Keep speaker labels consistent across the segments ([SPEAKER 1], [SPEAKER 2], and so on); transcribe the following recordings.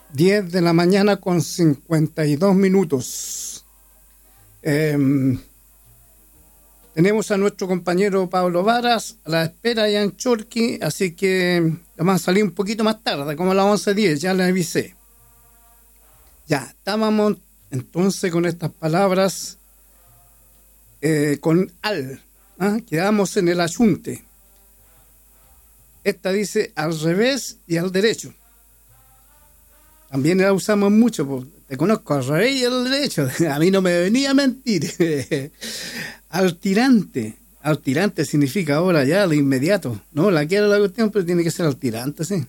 [SPEAKER 1] 10 de la mañana con 52 minutos. Tenemos a nuestro compañero Pablo Varas a la espera ya en Chorqui, así que vamos a salir un poquito más tarde, como a las 11:10, ya les avisé. Ya, estábamos entonces con estas palabras con al, quedamos en el ayunte. Esta dice al revés y al derecho. También la usamos mucho, porque te conozco al revés y al derecho. A mí no me venía a mentir. Al tirante significa ahora ya, de inmediato. No, la quiero la cuestión, pero tiene que ser al tirante, sí.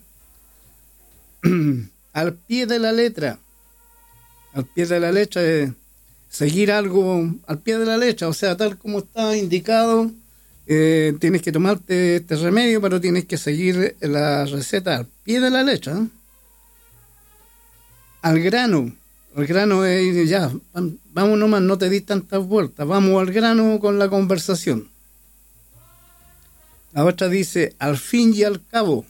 [SPEAKER 1] Al pie de la letra. Al pie de la letra es seguir algo al pie de la letra, o sea, tal como está indicado. Tienes que tomarte este remedio, pero tienes que seguir la receta al pie de la letra, ¿eh? Al grano es ya, vamos nomás, no te di tantas vueltas, vamos al grano con la conversación. La otra dice al fin y al cabo.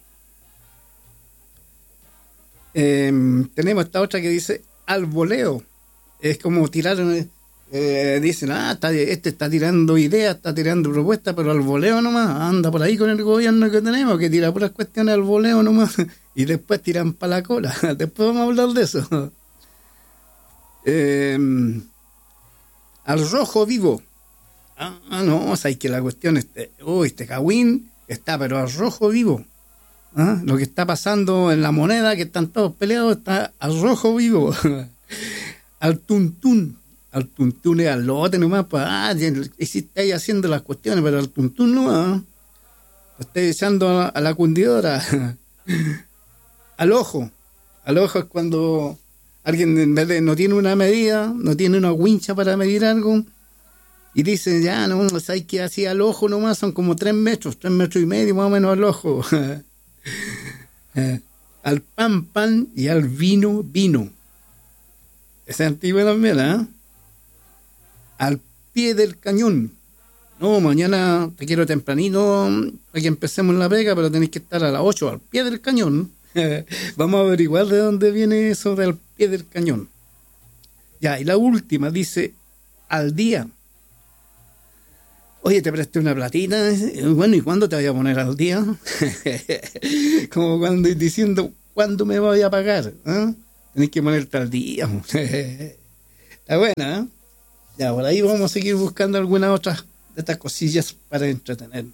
[SPEAKER 1] Tenemos esta otra que dice al voleo. Es como tirar, dicen, este está tirando ideas, está tirando propuestas, pero al voleo nomás, anda por ahí con el gobierno que tenemos, que tira puras cuestiones al voleo nomás, y después tiran para la cola. Después vamos a hablar de eso. Al rojo vivo. No, o sea, que la cuestión este cagüín está, pero al rojo vivo. Lo que está pasando en la moneda, que están todos peleados, está al rojo vivo. Al tuntún es al lote nomás, pues, hiciste ahí haciendo las cuestiones, pero al tuntún nomás, estoy echando a la cundidora. Al ojo es cuando alguien en vez de no tiene una medida, no tiene una wincha para medir algo, y dice, ya, no, hay que así al ojo nomás, son como 3 metros y medio más o menos al ojo. Al pan y al vino. Ese antiguo también, ¿eh? Al pie del cañón. No, mañana te quiero tempranito para que empecemos la pega, pero tenéis que estar a las 8 al pie del cañón. Vamos a averiguar de dónde viene eso del pie del cañón. Ya, y la última dice al día. Oye, te presté una platita. Bueno, ¿y cuándo te voy a poner al día? Como cuando diciendo, ¿cuándo me voy a pagar? Tenés que ponerte al día. Está buena, ¿eh? Ya, por ahí vamos a seguir buscando algunas otras de estas cosillas para entretenernos.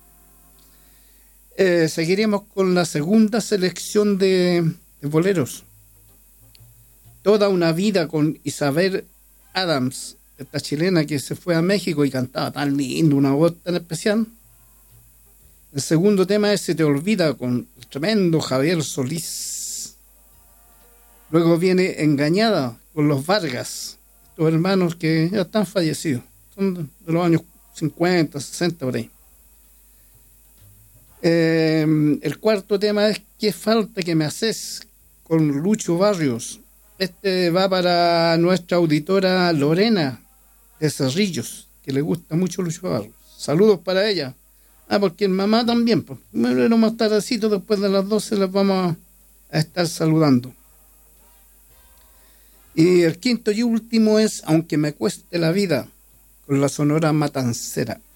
[SPEAKER 1] Seguiremos con la segunda selección de boleros. Toda una vida con Isabel Adams, esta chilena que se fue a México y cantaba tan lindo, una voz tan especial. El segundo tema es Se te olvida con el tremendo Javier Solís. Luego viene Engañada con los Vargas, estos hermanos que ya están fallecidos, son de los años 50, 60 por ahí. El cuarto tema es ¿Qué falta que me haces? Con Lucho Barrios. Este va para nuestra auditora Lorena de Cerrillos, que le gusta mucho Lucho Barrios. Saludos para ella. Porque en mamá también, pues. Más tardecito, después de las 12 les vamos a estar saludando. Y el quinto y último es Aunque me cueste la vida, con la Sonora Matancera.